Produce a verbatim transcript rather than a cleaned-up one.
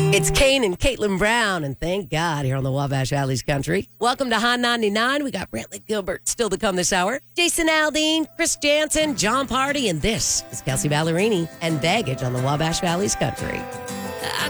It's Kane and Caitlin Brown, and thank God here on the Wabash Valley's Country. Welcome to Hot ninety-nine. We got Brantley Gilbert still to come this hour. Jason Aldean, Chris Jansen, John Party, and this is Kelsey Ballerini and Baggage on the Wabash Valley's Country.